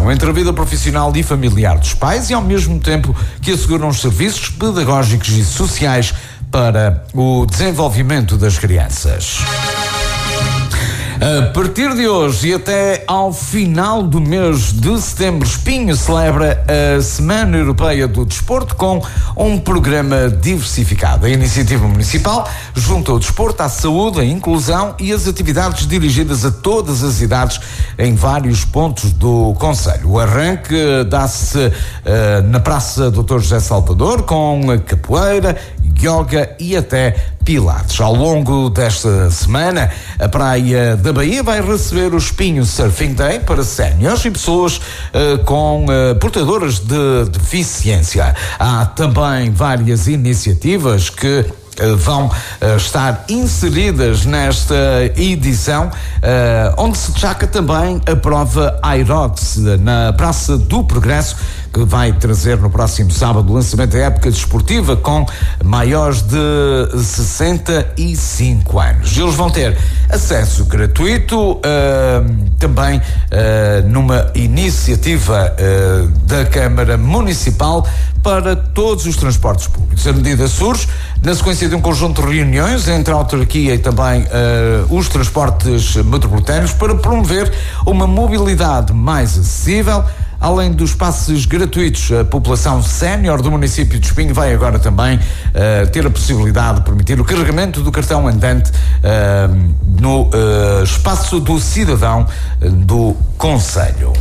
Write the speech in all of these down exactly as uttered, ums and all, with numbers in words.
equilíbrio entre a vida profissional e familiar dos pais e ao mesmo tempo que asseguram os serviços pedagógicos e sociais para o desenvolvimento das crianças. A partir de hoje e até ao final do mês de setembro, Espinho celebra a Semana Europeia do Desporto com um programa diversificado. A iniciativa municipal junta o desporto à saúde, à inclusão e as atividades dirigidas a todas as idades em vários pontos do concelho. O arranque dá-se uh, na Praça doutor José Salvador com capoeira, yoga e até pilates. Ao longo desta semana, a Praia da Bahia vai receber o Espinho Surfing Day para séniores e pessoas uh, com uh, portadoras de deficiência. Há também várias iniciativas que Uh, vão uh, estar inseridas nesta edição, uh, onde se destaca também a prova Aerox na Praça do Progresso, que vai trazer no próximo sábado o lançamento da época desportiva com maiores de sessenta e cinco anos. Eles vão ter acesso gratuito, uh, também uh, numa iniciativa uh, da Câmara Municipal para todos os transportes públicos. A medida surge na sequência de um conjunto de reuniões entre a autarquia e também uh, os transportes metropolitanos para promover uma mobilidade mais acessível. Além dos passes gratuitos, a população sénior do município de Espinho vai agora também uh, ter a possibilidade de permitir o carregamento do cartão andante uh, no uh, espaço do cidadão uh, do concelho.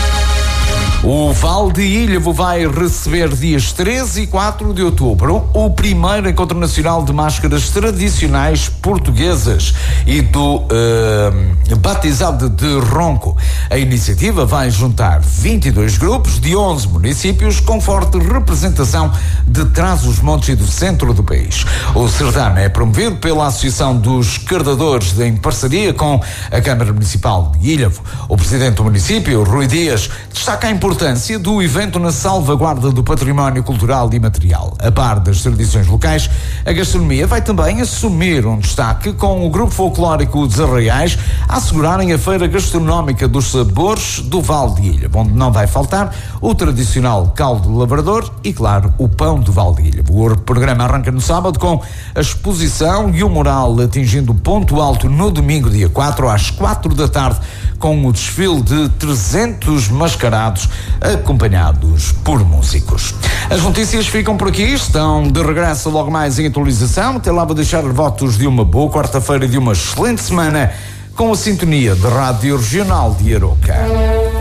O Val de Ilhavo vai receber dias treze e quatro de outubro o primeiro encontro nacional de máscaras tradicionais portuguesas e do uh, batizado de Ronco. A iniciativa vai juntar vinte e dois grupos de onze municípios com forte representação de Trás-os-Montes e do centro do país. O certame é promovido pela Associação dos Cardadores em parceria com a Câmara Municipal de Ilhavo. O presidente do município, Rui Dias, destaca a importância do evento na salvaguarda do património cultural e material. A par das tradições locais, a gastronomia vai também assumir um destaque com o grupo folclórico dos Arraiais a assegurarem a feira gastronómica dos sabores do Val de Ilhavo, onde não vai faltar o tradicional caldo de lavrador e, claro, o pão do Val de Ilhavo. O programa arranca no sábado com a exposição e o mural atingindo o ponto alto no domingo, dia quatro, às quatro da tarde, com o desfile de trezentos mascarados acompanhados por músicos. As notícias ficam por aqui, estão de regresso logo mais em atualização. Até lá vou deixar votos de uma boa quarta-feira e de uma excelente semana com a sintonia da Rádio Regional de Aroca.